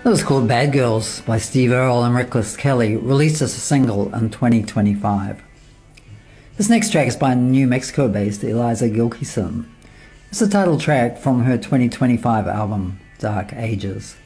That was called Bad Girls by Steve Earle and Reckless Kelly, released as a single in 2025. This next track is by New Mexico-based Eliza Gilkyson. It's the title track from her 2025 album, Dark Ages.